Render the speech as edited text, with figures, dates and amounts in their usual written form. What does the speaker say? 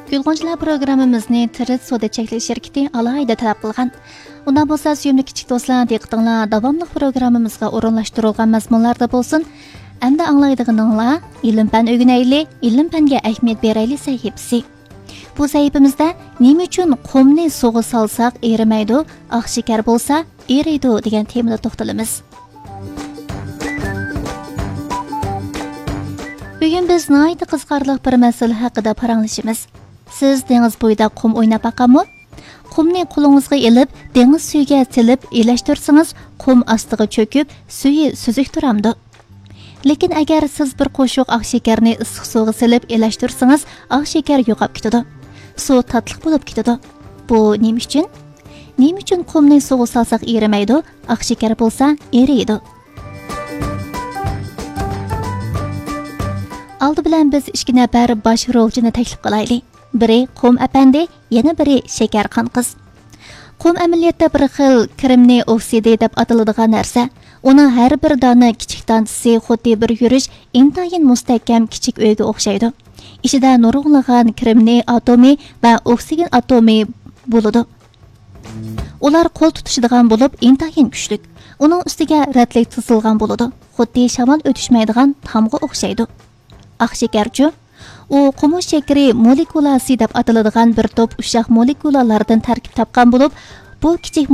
Gülgünçüler programımızı Tirit Soda Çekiliş şirketi alayda talep qilgan. Undan bo'lsa, suyumli kichik do'stlar, diqqatinglar davomli programmamizga o'rinlashtirilgan mazmunlarda bo'lsin. Endi anglaydiganinglar, ilm-fan o'rganayli, ilm-fanga ahamiyat berayli sahifasi. Bu sahifamizda nima uchun qumni suvga solsak erimaydi, oq shakar bo'lsa eriydi degan temada to'xtalamiz. Bugun biz nihoyat qiziqarli bir masala haqida paranglashamiz. Siz dengiz bo'yida qum o'ynab boqammi? Qumni qo'lingizga ilib, dengiz suyiga silib, elashtirsangiz, qum ostiga cho'kib, suyi suzuk turamdi. Lekin agar siz bir qo'shiq oq shakarni issiq suvga silib, elashtirsangiz, oq shakar yo'qolib ketadi. Suv tatliq bo'lib ketadi. Bu nima uchun? Nima uchun qumni suvga solsak erimaydi, oq shakar bo'lsa eriydi? Aldı bilan biz ikki nafar bosh rolchini taklif qilaylik. Biri Qum apandi, yana biri Shakar qanqiz. Qum amaliyotda bir xil kirimni oksidi deb ataladigan narsa. Uning har bir dona kichik tanchisi xuddi bir yurish intayin mustahkam kichik uyga o'xshaydi. Ichida nurg'unlagan kirimni atomi va oksigen atomi bo'ladi. Ular qo'l tutishadigan bo'lib, intayin kuchli. Uning ustiga ratlik tizilgan bo'ladi. Xuddi shamol o'tishmaydigan tamga o'xshaydi. Oq shakarchi u qumush shakari molekulasi deb ataladigan bir to'p ushaq molekulalardan tarkib topgan bo'lib, bu kichik